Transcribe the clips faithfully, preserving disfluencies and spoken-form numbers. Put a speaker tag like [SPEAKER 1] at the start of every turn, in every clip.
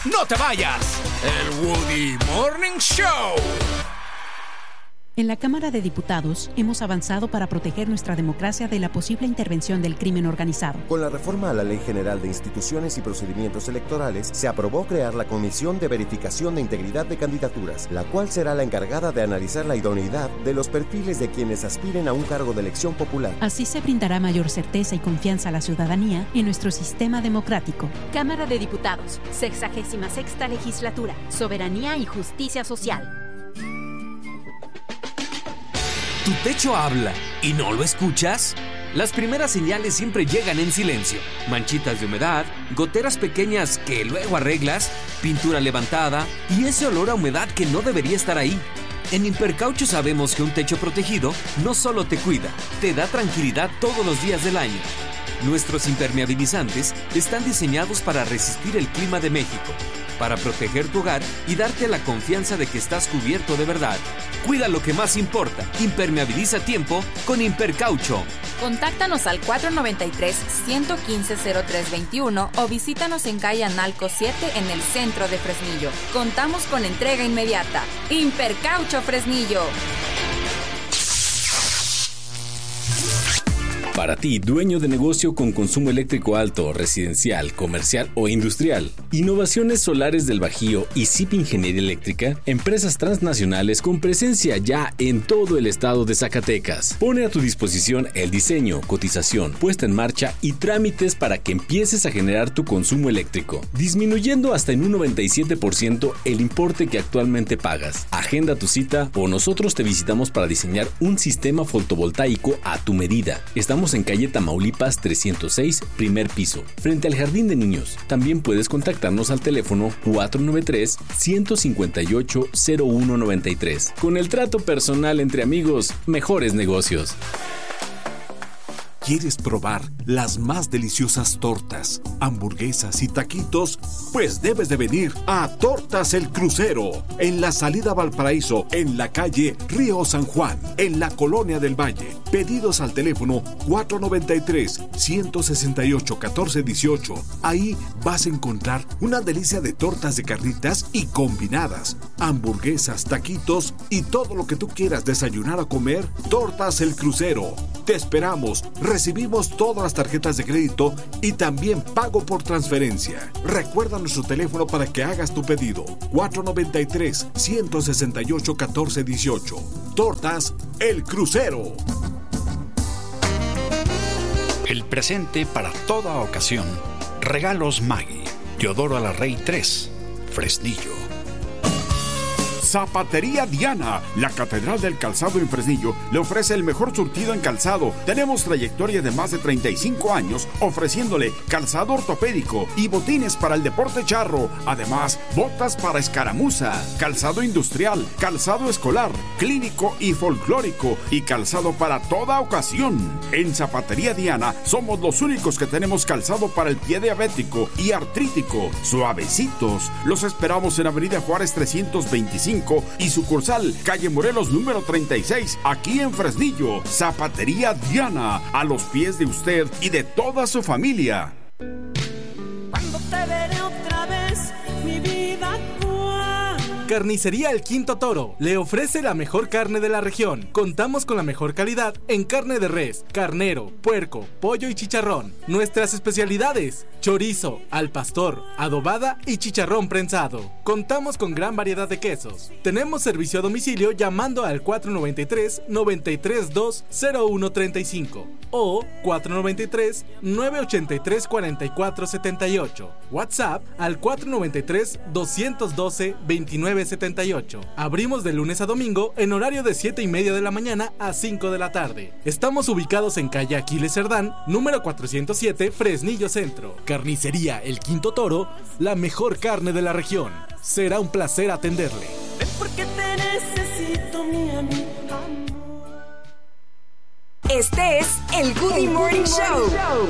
[SPEAKER 1] ¡No te vayas! El Woody Morning Show.
[SPEAKER 2] En la Cámara de Diputados hemos avanzado para proteger nuestra democracia de la posible intervención del crimen organizado.
[SPEAKER 3] Con la reforma a la Ley General de Instituciones y Procedimientos Electorales, se aprobó crear la Comisión de Verificación de Integridad de Candidaturas, la cual será la encargada de analizar la idoneidad de los perfiles de quienes aspiren a un cargo de elección popular.
[SPEAKER 2] Así se brindará mayor certeza y confianza a la ciudadanía en nuestro sistema democrático.
[SPEAKER 4] Cámara de Diputados, sexagésima sexta Legislatura, Soberanía y Justicia Social.
[SPEAKER 5] ¿Tu techo habla y no lo escuchas? Las primeras señales siempre llegan en silencio. Manchitas de humedad, goteras pequeñas que luego arreglas, pintura levantada y ese olor a humedad que no debería estar ahí. En Impercaucho sabemos que un techo protegido no solo te cuida, te da tranquilidad todos los días del año. Nuestros impermeabilizantes están diseñados para resistir el clima de México, para proteger tu hogar y darte la confianza de que estás cubierto de verdad. Cuida lo que más importa. Impermeabiliza a tiempo con Impercaucho.
[SPEAKER 6] Contáctanos al cuatro noventa y tres, ciento quince, cero tres veintiuno o visítanos en calle Analco siete en el centro de Fresnillo. Contamos con entrega inmediata. Impercaucho Fresnillo.
[SPEAKER 7] Para ti, dueño de negocio con consumo eléctrico alto, residencial, comercial o industrial, Innovaciones Solares del Bajío y C I P Ingeniería Eléctrica, empresas transnacionales con presencia ya en todo el estado de Zacatecas. Pone a tu disposición el diseño, cotización, puesta en marcha y trámites para que empieces a generar tu consumo eléctrico, disminuyendo hasta en un noventa y siete por ciento el importe que actualmente pagas. Agenda tu cita o nosotros te visitamos para diseñar un sistema fotovoltaico a tu medida. Estamos en calle Tamaulipas trescientos seis, primer piso, frente al Jardín de Niños. También puedes contactarnos al teléfono cuatro nueve tres, uno cinco ocho, cero uno nueve tres. Con el trato personal entre amigos, mejores negocios.
[SPEAKER 8] ¿Quieres probar las más deliciosas tortas, hamburguesas y taquitos? Pues debes de venir a Tortas El Crucero, en la salida a Valparaíso, en la calle Río San Juan, en la Colonia del Valle. Pedidos al teléfono cuatro noventa y tres, ciento sesenta y ocho, catorce dieciocho. Ahí vas a encontrar una delicia de tortas de carnitas y combinadas, hamburguesas, taquitos y todo lo que tú quieras desayunar o comer. Tortas El Crucero. Te esperamos. Recibimos todas las tarjetas de crédito y también pago por transferencia. Recuerda nuestro teléfono para que hagas tu pedido. cuatro noventa y tres, ciento sesenta y ocho, catorce dieciocho. Tortas El Crucero.
[SPEAKER 9] El presente para toda ocasión. Regalos Maggi. Teodoro Alarrey tres, Fresnillo.
[SPEAKER 10] Zapatería Diana, la catedral del calzado en Fresnillo, le ofrece el mejor surtido en calzado. Tenemos trayectoria de más de treinta y cinco años ofreciéndole calzado ortopédico y botines para el deporte charro. Además, botas para escaramuza, calzado industrial, calzado escolar, clínico y folclórico y calzado para toda ocasión. En Zapatería Diana somos los únicos que tenemos calzado para el pie diabético y artrítico, suavecitos. Los esperamos en Avenida Juárez trescientos veinticinco y sucursal calle Morelos número treinta y seis, aquí en Fresnillo. Zapatería Diana, a los pies de usted y de toda su familia.
[SPEAKER 11] Cuando te veré otra vez, mi vida.
[SPEAKER 12] Carnicería El Quinto Toro le ofrece la mejor carne de la región. Contamos con la mejor calidad en carne de res, carnero, puerco, pollo y chicharrón. Nuestras especialidades: chorizo, al pastor, adobada y chicharrón prensado. Contamos con gran variedad de quesos. Tenemos servicio a domicilio llamando al cuatro noventa y tres, noventa y tres dos, cero uno treinta y cinco o cuatro noventa y tres, nueve ochenta y tres, cuarenta y cuatro setenta y ocho. WhatsApp al cuatro noventa y tres, doscientos doce, veintinueve setenta y ocho. Abrimos de lunes a domingo en horario de siete y media de la mañana a cinco de la tarde. Estamos ubicados en calle Aquiles Cerdán, número cuatrocientos siete, Fresnillo Centro. Carnicería El Quinto Toro, la mejor carne de la región. Será un placer atenderle.
[SPEAKER 11] Porque te necesito, mi amigo.
[SPEAKER 13] Este es el Good Morning Show. Show.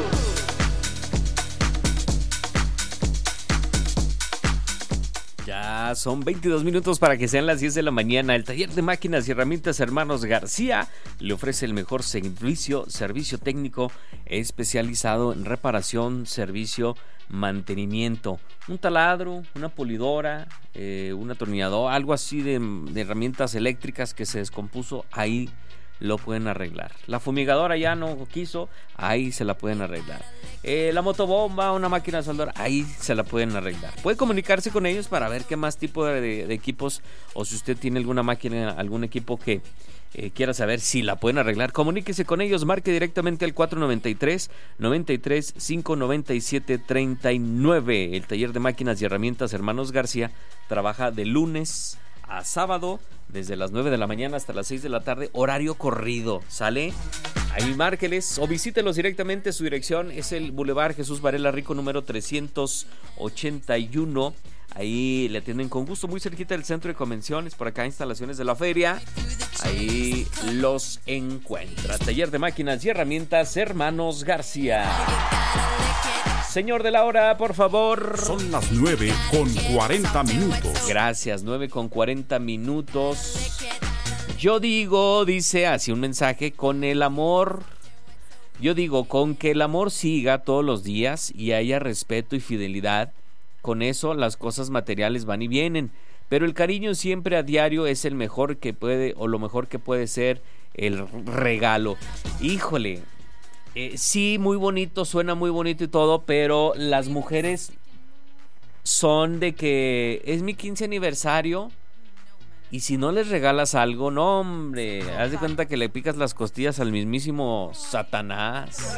[SPEAKER 5] Ya son veintidós minutos para que sean las diez de la mañana. El taller de máquinas y herramientas Hermanos García le ofrece el mejor servicio, servicio técnico especializado en reparación, servicio, mantenimiento. Un taladro, una polidora, eh, un atornillador, algo así de, de herramientas eléctricas que se descompuso, ahí lo pueden arreglar. La fumigadora ya no quiso, ahí se la pueden arreglar. Eh, la motobomba, una máquina de soldar, ahí se la pueden arreglar. Puede comunicarse con ellos para ver qué más tipo de, de, de equipos, o si usted tiene alguna máquina, algún equipo que eh, quiera saber si la pueden arreglar, comuníquese con ellos, marque directamente al cuatro noventa y tres, noventa y tres, cinco noventa y siete, treinta y nueve. El taller de máquinas y herramientas Hermanos García trabaja de lunes a sábado, desde las nueve de la mañana hasta las seis de la tarde, horario corrido, ¿sale? Ahí márqueles o visítelos directamente. Su dirección es el Boulevard Jesús Varela Rico número trescientos ochenta y uno. Ahí le atienden con gusto, muy cerquita del centro de convenciones, por acá instalaciones de la feria. Ahí los encuentra. Taller de máquinas y herramientas Hermanos García. Señor de la hora, por favor.
[SPEAKER 8] Son las nueve con cuarenta minutos.
[SPEAKER 5] Gracias, nueve con cuarenta minutos. Yo digo, dice así un mensaje, con el amor. Yo digo, con que el amor siga todos los días y haya respeto y fidelidad, con eso las cosas materiales van y vienen. Pero el cariño siempre a diario es el mejor que puede, o lo mejor que puede ser el regalo. Híjole. Eh, sí, muy bonito, suena muy bonito y todo, pero las mujeres son de que es mi quince aniversario y si no les regalas algo, no hombre, haz de cuenta que le picas las costillas al mismísimo Satanás.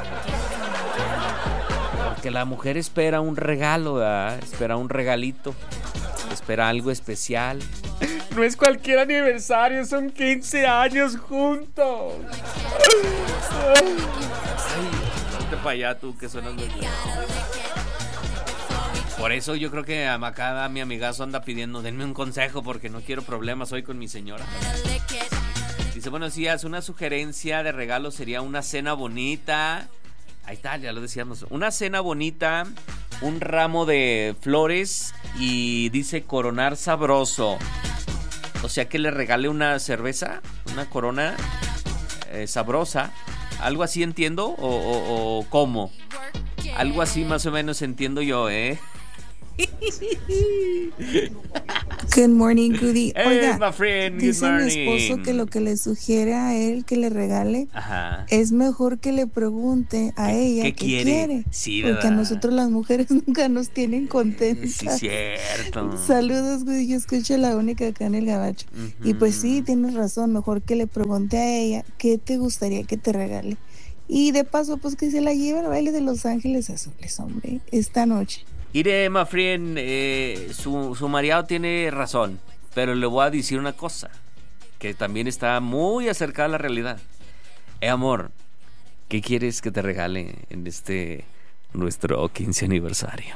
[SPEAKER 5] Porque la mujer espera un regalo, ¿verdad? Espera un regalito, espera algo especial. No es cualquier aniversario, son quince años juntos. Ay, vete para allá tú, que suenas muy bien. Por eso yo creo que a Macada, mi amigazo, anda pidiendo, denme un consejo porque no quiero problemas hoy con mi señora. Dice, buenos días, una sugerencia de regalo sería una cena bonita. Ahí está, ya lo decíamos. Una cena bonita, un ramo de flores y dice coronar sabroso. O sea, que le regale una cerveza, una corona eh, sabrosa. Algo así entiendo, o, o, o ¿cómo? Algo así más o menos entiendo yo, ¿eh?
[SPEAKER 14] Good morning, Goody.
[SPEAKER 5] Hey,
[SPEAKER 14] Oiga,
[SPEAKER 5] my friend,
[SPEAKER 14] dice
[SPEAKER 5] good
[SPEAKER 14] mi esposo que lo que le sugiere a él que le regale,
[SPEAKER 5] Ajá.
[SPEAKER 14] es mejor que le pregunte a ella
[SPEAKER 5] qué
[SPEAKER 14] qué
[SPEAKER 5] quiere.
[SPEAKER 14] quiere.
[SPEAKER 5] Sí,
[SPEAKER 14] porque
[SPEAKER 5] ¿verdad?
[SPEAKER 14] a nosotros las mujeres nunca nos tienen contentas.
[SPEAKER 5] Sí, cierto.
[SPEAKER 14] Saludos, Goody. Yo escucho la única acá en el Gabacho. Uh-huh. Y pues sí, tienes razón. Mejor que le pregunte a ella qué te gustaría que te regale. Y de paso, pues que se la lleve al baile de Los Ángeles Azules, hombre, esta noche.
[SPEAKER 5] Mire, my friend, eh, su, su marido tiene razón, pero le voy a decir una cosa que también está muy acercada a la realidad. Eh, amor, ¿qué quieres que te regale en este nuestro quince aniversario?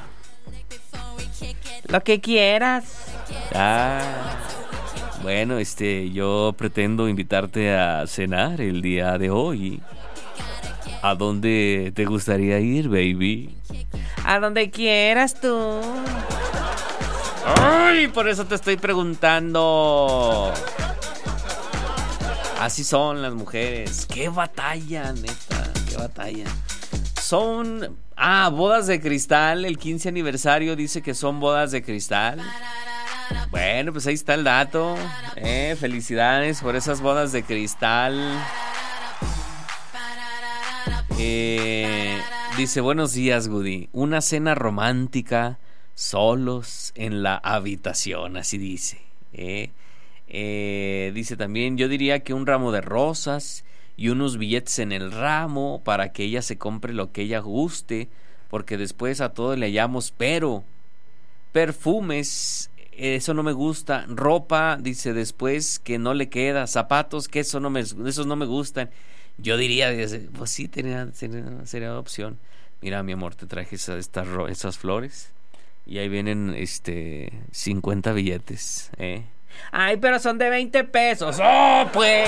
[SPEAKER 5] Lo que quieras. Ah, bueno, este, yo pretendo invitarte a cenar el día de hoy. ¿A dónde te gustaría ir, baby? A donde quieras tú. Ay, por eso te estoy preguntando. Así son las mujeres. Qué batalla, neta, qué batalla. Son, ah, bodas de cristal. El quince aniversario dice que son bodas de cristal. Bueno, pues ahí está el dato. Eh, felicidades por esas bodas de cristal. Eh, dice, buenos días, Goody. Una cena romántica, solos en la habitación, así dice. Eh, eh, dice también, yo diría que un ramo de rosas y unos billetes en el ramo para que ella se compre lo que ella guste, porque después a todo le hallamos pero. Perfumes, eso no me gusta. Ropa, dice después que no le queda. Zapatos, que eso no me, esos no me gustan. Yo diría, pues sí, tenía, sería, sería opción. Mira, mi amor, te traje esas, estas, esas flores y ahí vienen este cincuenta billetes, ¿eh? Ay, pero son de veinte pesos. ¡Oh, pues!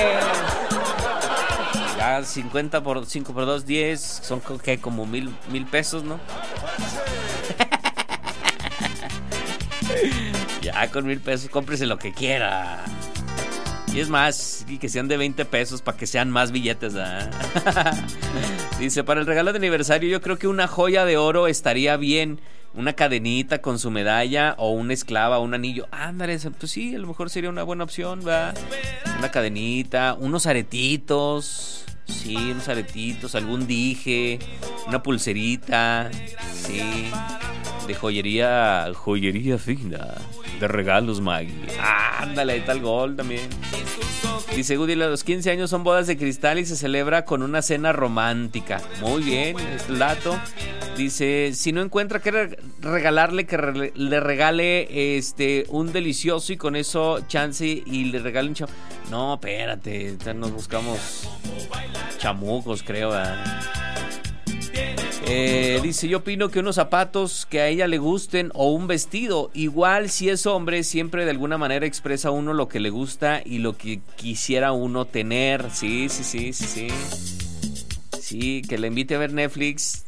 [SPEAKER 5] Ya cincuenta por cinco por dos, diez. Son ¿qué? Como mil, mil pesos, ¿no?
[SPEAKER 15] Ya con mil pesos cómprese lo que quiera. Y es más, y que sean de veinte pesos para que sean más billetes, ¿eh? Dice, para el regalo de aniversario yo creo que una joya de oro estaría bien. Una cadenita con su medalla o una esclava, un anillo. Ándale, pues sí, a lo mejor sería una buena opción, ¿verdad? Una cadenita, unos aretitos. Sí, unos aretitos, algún dije, una pulserita. Sí, de joyería, joyería fina. De regalos, Maggie. Ándale, ahí está el gol también. Dice Woody, los quince años son bodas de cristal y se celebra con una cena romántica. Muy bien, es el dato. Dice, si no encuentra que regalarle, que re- le regale este un delicioso y con eso chance y le regale un cham... No, espérate, nos buscamos chamucos, creo, ¿verdad? Eh, dice, yo opino que unos zapatos que a ella le gusten o un vestido. Igual si es hombre, siempre de alguna manera expresa uno lo que le gusta y lo que quisiera uno tener. Sí, sí, sí, sí, sí. Sí, que le invite a ver Netflix.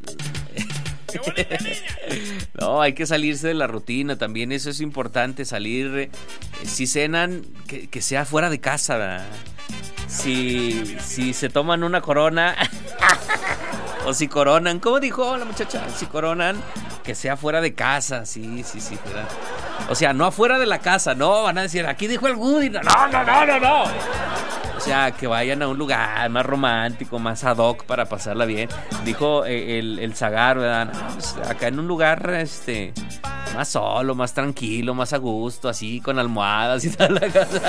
[SPEAKER 15] No, hay que salirse de la rutina también, eso es importante, salir. Eh, si cenan, que, que sea fuera de casa, ¿verdad? Si, si se toman una corona o si coronan, ¿cómo dijo la muchacha? Si coronan, que sea fuera de casa, sí, sí, sí, ¿verdad? O sea, no afuera de la casa, no, van a decir, aquí dijo el Woody, no, no, no, no, no. O sea, que vayan a un lugar más romántico, más ad hoc para pasarla bien. Dijo eh, el, el Zagar, ¿verdad? No, pues acá en un lugar este más solo, más tranquilo, más a gusto, así, con almohadas y tal la casa.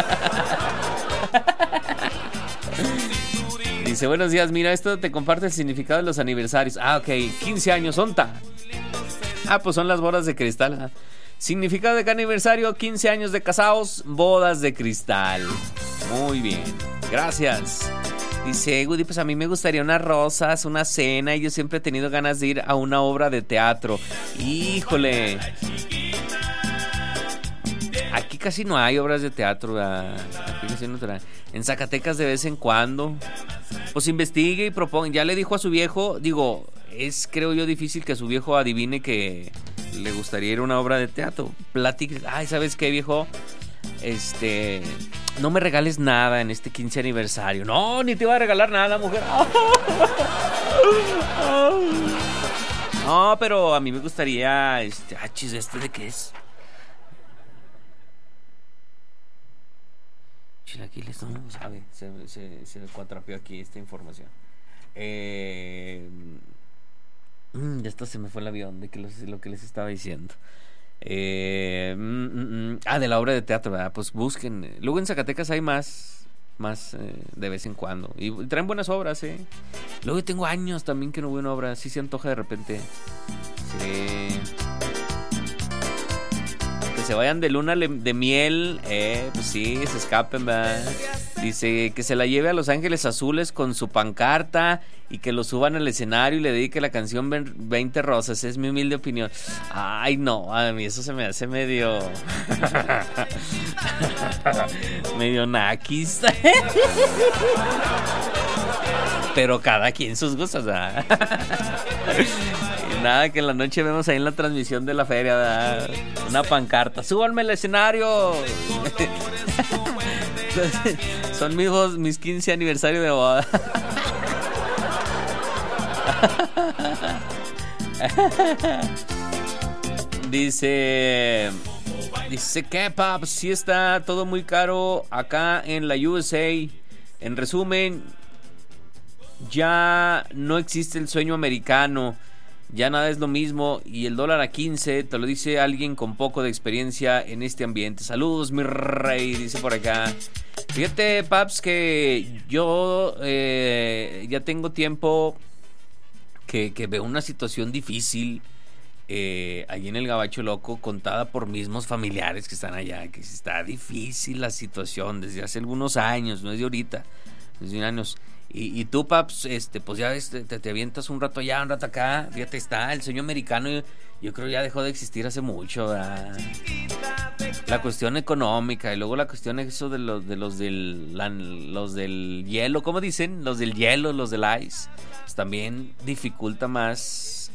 [SPEAKER 15] Dice, buenos días, mira, esto te comparte el significado de los aniversarios. Ah, ok, quince años, ¿onta? Ah, pues son las bodas de cristal, ¿eh? Significado de cada aniversario, quince años de casados, bodas de cristal. Muy bien, gracias. Dice, Woody, pues a mí me gustaría unas rosas, una cena, y yo siempre he tenido ganas de ir a una obra de teatro. Híjole. Aquí casi no hay obras de teatro. Aquí casi no hay. En Zacatecas de vez en cuando. Pues investigue y proponga. Ya le dijo a su viejo, digo, es creo yo difícil que su viejo adivine que le gustaría ir a una obra de teatro. Platique, ay, ¿sabes qué, viejo? Este, no me regales nada en este quince aniversario. No, ni te iba a regalar nada, mujer. No, pero a mí me gustaría, este, ah, chis, ¿este de qué es? Chilaquiles, no, sabe, se, se, se cuatrapeó aquí esta información. Eh, mm, ya hasta se me fue el avión de que los, lo que les estaba diciendo. Eh, mm, mm, ah, de la obra de teatro, ¿verdad? Pues busquen. Luego en Zacatecas hay más, más eh, de vez en cuando. Y traen buenas obras, ¿eh? Luego tengo años también que no veo una obra. Sí se antoja de repente. Sí. Que se vayan de luna de miel, eh, pues sí, se escapen, ¿verdad? Dice que se la lleve a Los Ángeles Azules con su pancarta y que lo suban al escenario y le dedique la canción veinte rosas, es mi humilde opinión. Ay, no, a mí eso se me hace medio medio naquis. Pero cada quien sus gustos, ¿verdad? Y nada, que en la noche vemos ahí en la transmisión de la feria, ¿verdad? Una pancarta, súbanme al escenario. Son mis, mis quince aniversario de boda. Dice Dice que paps, sí está todo muy caro acá en la U S A. En resumen, ya no existe el sueño americano. Ya nada es lo mismo y el dólar a quince, te lo dice alguien con poco de experiencia en este ambiente. Saludos, mi rey, dice por acá. Fíjate, paps, que yo eh, ya tengo tiempo que, que veo una situación difícil eh, allí en el Gabacho Loco, contada por mismos familiares que están allá, que está difícil la situación desde hace algunos años, no es de ahorita, desde años. Y, y tú, paps, este, pues ya ves, te, te avientas un rato allá, un rato acá. Fíjate, está el sueño americano. Yo, yo creo ya dejó de existir hace mucho, ¿verdad? La cuestión económica y luego la cuestión eso de los de los del la, los del hielo, ¿cómo dicen? Los del hielo, los del ice. Pues también dificulta más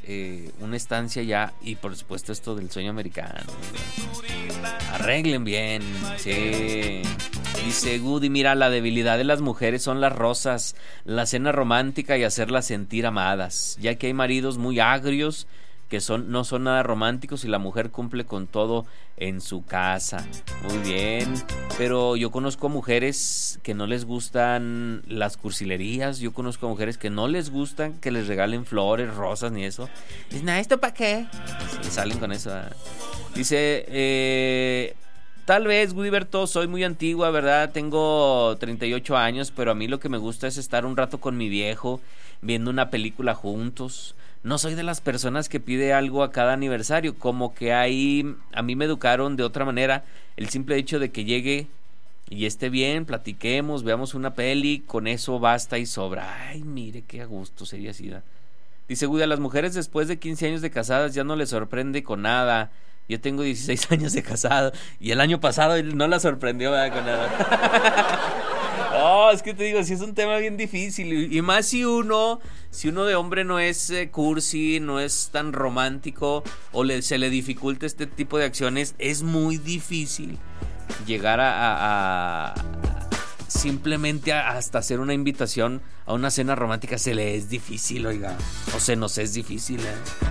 [SPEAKER 15] eh, una estancia ya. Y por supuesto esto del sueño americano. Arreglen bien, sí. Dice Goody, mira, la debilidad de las mujeres son las rosas, la cena romántica y hacerlas sentir amadas, ya que hay maridos muy agrios que son, no son nada románticos y la mujer cumple con todo en su casa. Muy bien, pero yo conozco mujeres que no les gustan las cursilerías, yo conozco mujeres que no les gustan que les regalen flores, rosas ni eso. Dice, nah, ¿esto para qué? Sí, salen con eso. ¿eh? Dice, eh... tal vez, Gudiberto, soy muy antigua, ¿verdad? Tengo treinta y ocho años, pero a mí lo que me gusta es estar un rato con mi viejo, viendo una película juntos. No soy de las personas que pide algo a cada aniversario, como que ahí a mí me educaron de otra manera. El simple hecho de que llegue y esté bien, platiquemos, veamos una peli, con eso basta y sobra. Ay, mire, qué a gusto sería así, ¿verdad? Dice Gudi, a las mujeres después de quince años de casadas ya no les sorprende con nada. Yo tengo dieciséis años de casado y el año pasado él no la sorprendió, ¿verdad? Con nada. Oh, es que te digo, sí es un tema bien difícil. Y más si uno, si uno de hombre no es eh, cursi, no es tan romántico o le, se le dificulta este tipo de acciones, es muy difícil llegar a, a, a simplemente a, hasta hacer una invitación a una cena romántica. Se le es difícil, oiga. O se nos es difícil, ¿eh?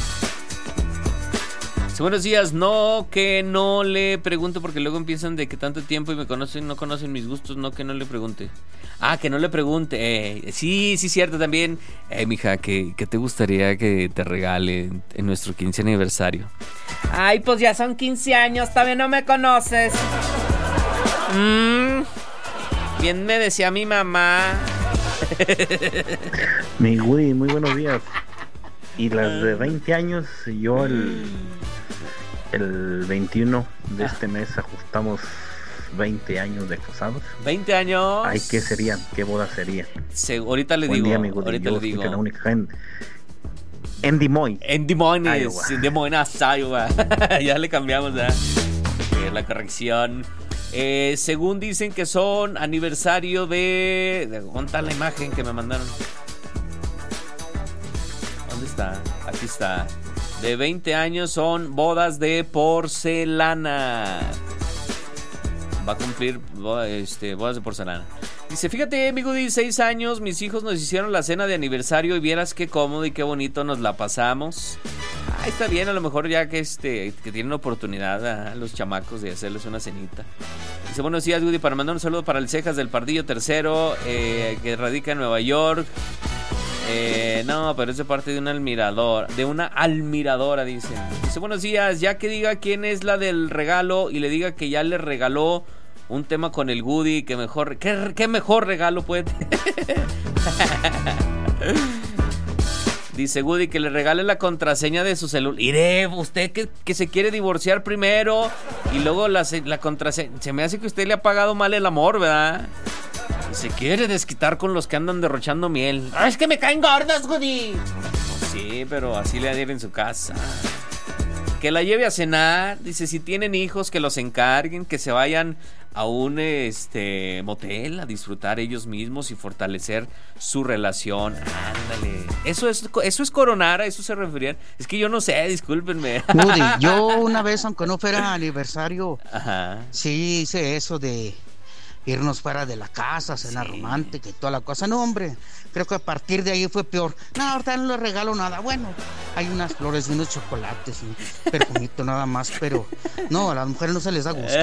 [SPEAKER 15] Sí, buenos días, no que no le pregunto porque luego empiezan de que tanto tiempo y me conocen, no conocen mis gustos, no que no le pregunte. Ah, que no le pregunte, eh, sí, sí, cierto también. Eh, mija, ¿qué, ¿qué te gustaría que te regale en nuestro quince aniversario? Ay, pues ya son quince años, todavía no me conoces. Mm, bien me decía mi mamá.
[SPEAKER 16] Mi Woody, muy buenos días. Y las de veinte años, yo el... El veintiuno de este mes ajustamos veinte años de casados.
[SPEAKER 15] ¿veinte años?
[SPEAKER 16] Ay, ¿qué serían? ¿Qué boda sería?
[SPEAKER 15] Se, ahorita le
[SPEAKER 16] Buen
[SPEAKER 15] digo.
[SPEAKER 16] Día, amigo,
[SPEAKER 15] ahorita
[SPEAKER 16] yo
[SPEAKER 15] le digo.
[SPEAKER 16] La única en, en Des Moines.
[SPEAKER 15] En Des Moines. Iowa. Des Moines, Iowa. Ya le cambiamos ¿eh? Eh, la corrección. Eh, según dicen que son aniversario de... de ¿dónde está la imagen que me mandaron? ¿Dónde está? Aquí está. De veinte años son bodas de porcelana. Va a cumplir este, bodas de porcelana. Dice, fíjate, amigo, de dieciséis años, mis hijos nos hicieron la cena de aniversario y vieras qué cómodo y qué bonito nos la pasamos. Ah, está bien, a lo mejor ya que este que tienen oportunidad a los chamacos de hacerles una cenita. Dice, buenos días, Woody, para mandar un saludo para el Cejas del Pardillo Tercero, eh, que radica en Nueva York. Eh, no, pero es de parte de una almiradora, de una almiradora, dice. Dice, buenos días, ya que diga quién es la del regalo y le diga que ya le regaló un tema con el Woody, que mejor, ¿qué, qué mejor regalo puede Dice Woody que le regale la contraseña de su celular. Iré, usted que, que se quiere divorciar primero y luego la, la contraseña. Se me hace que usted le ha pagado mal el amor, ¿verdad? Y se quiere desquitar con los que andan derrochando miel. ¡Ah, es que me caen gordos, Woody! Sí, pero así le ha de ir en su casa. Que la lleve a cenar. Dice, si tienen hijos, que los encarguen, que se vayan a un este motel a disfrutar ellos mismos y fortalecer su relación. Ándale. Eso es, eso es coronar, a eso se referían. Es que yo no sé, discúlpenme.
[SPEAKER 17] Woody, yo una vez, aunque no fuera aniversario,
[SPEAKER 15] ajá,
[SPEAKER 17] sí hice eso de irnos fuera de la casa, cena sí. romántica y toda la cosa. No, hombre, creo que a partir de ahí fue peor. No, ahorita no le regalo nada. Bueno, hay unas flores y unos chocolates y un perfumito nada más, pero no, a las mujeres no se les da gusto.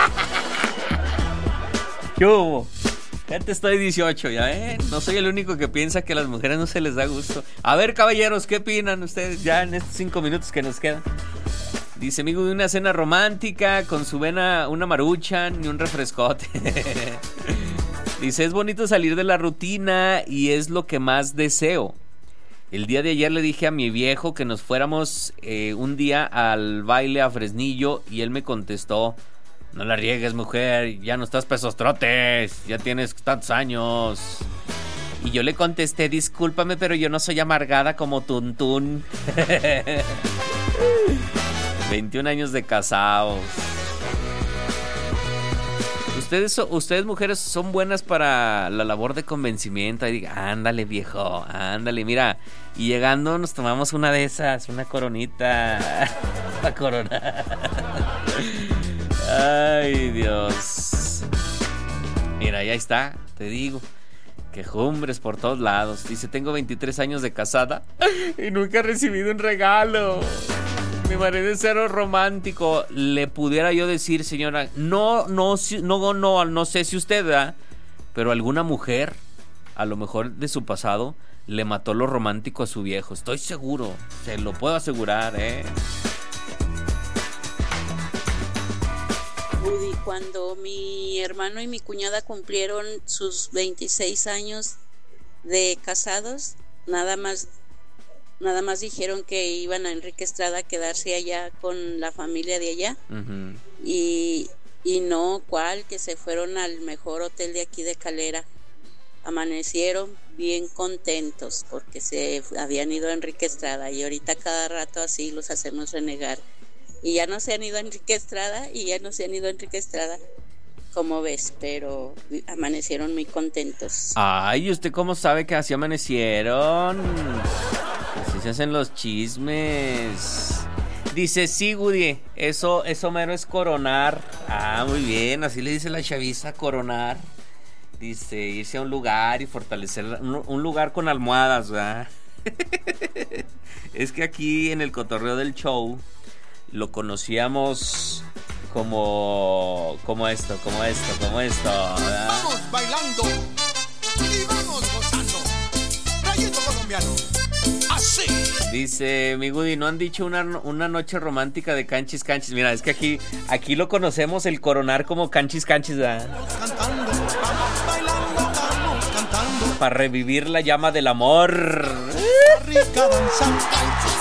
[SPEAKER 15] ¿Qué hubo? Ya te estoy dieciocho, ya, ¿eh? No soy el único que piensa que a las mujeres no se les da gusto. A ver, caballeros, ¿qué opinan ustedes ya en estos cinco minutos que nos quedan? Dice, amigo, de una cena romántica con su vena, una maruchan y un refrescote. Dice, es bonito salir de la rutina y es lo que más deseo. El día de ayer le dije a mi viejo que nos fuéramos eh, un día al baile a Fresnillo y él me contestó, no la riegues, mujer, ya no estás pesos trotes, ya tienes tantos años. Y yo le contesté, discúlpame, pero yo no soy amargada como Tuntún. veintiún años de casados. Ustedes, ustedes mujeres son buenas para la labor de convencimiento. Y diga, ándale, viejo, ándale, mira, Y llegando nos tomamos una de esas, una coronita. La corona. Ay, Dios. Mira, ya está, te digo. Quejumbres por todos lados. Dice, tengo veintitrés años de casada y nunca he recibido un regalo. Mi marido es cero romántico. Le pudiera yo decir, señora, no, no, no, no, no sé si usted da, pero alguna mujer, a lo mejor de su pasado, le mató lo romántico a su viejo. Estoy seguro, se lo puedo asegurar, ¿eh?
[SPEAKER 18] Woody, cuando mi hermano y mi cuñada cumplieron sus veintiséis años de casados, nada más nada más dijeron que iban a Enrique Estrada a quedarse allá con la familia de allá. Uh-huh. y, y no, ¿cuál? Que se fueron al mejor hotel de aquí de Calera. Amanecieron bien contentos porque se habían ido a Enrique Estrada, y ahorita cada rato así los hacemos renegar. Y ya no se han ido a Enrique Estrada, y ya no se han ido a Enrique Estrada, como ves, pero amanecieron muy contentos.
[SPEAKER 15] Ay, ¿usted cómo sabe que así amanecieron? Así se hacen los chismes. Dice, sí, Woody, eso, eso mero es coronar. Ah, muy bien, así le dice la chaviza, coronar. Dice, irse a un lugar y fortalecer un, un lugar con almohadas, ¿verdad? Es que aquí en el cotorreo del show lo conocíamos como como esto, como esto, como esto, ¿verdad?
[SPEAKER 1] Vamos bailando y vamos gozando. Rayito colombiano. Así.
[SPEAKER 15] Dice mi Woody, ¿no han dicho una, una noche romántica de canchis canchis? Mira, es que aquí aquí lo conocemos el coronar como canchis canchis, ¿verdad?
[SPEAKER 1] Cantando, vamos bailando, vamos cantando.
[SPEAKER 15] Para revivir la llama del amor.
[SPEAKER 1] Rica danza.